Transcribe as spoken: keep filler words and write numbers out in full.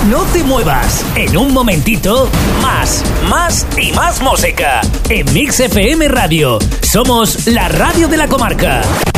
No te muevas. En un momentito, más, más y más música. En Mix F M Radio. Somos la radio de la comarca.